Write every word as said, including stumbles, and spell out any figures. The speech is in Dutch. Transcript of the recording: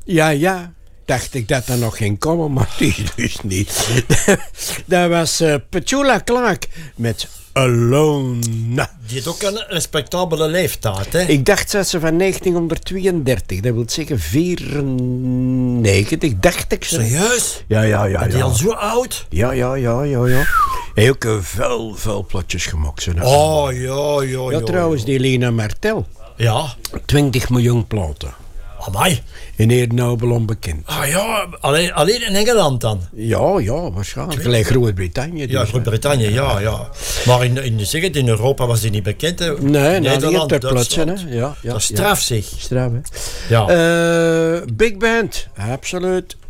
Ja, ja. Dacht ik dat er nog ging komen, maar die dus niet. Dat was uh, Petula Clark met Alone. Die heeft ook een respectabele leeftijd, hè? Ik dacht dat ze van negentienhonderdtweeëndertig, dat wil zeggen vierennegentig, dacht ik zo. Serieus? Ja, ja, ja. Ben die ja. al zo oud? Ja, ja, ja, ja, ja. Hij heeft ook uh, veel, veel plotjes gemaakt. Zo. Oh, ja, ja, ja. Ja, trouwens, die Lena Martel. Ja. twintig miljoen platen. Amai. In Heer Nobel onbekend. Ah ja, alleen, alleen in Engeland dan? Ja, ja, waarschijnlijk. Gelijk Groot-Brittannië. Ja, Dus, Groot-Brittannië, ja, ja. Maar in, in, zeg het, in Europa was die niet bekend, hè? Nee, nou, die Nederland, heeft er plotsen, hè. Duitsland. Ja, ja, Dat is ja. straf, zeg. Straf, hè. Ja. Uh, big band, absoluut.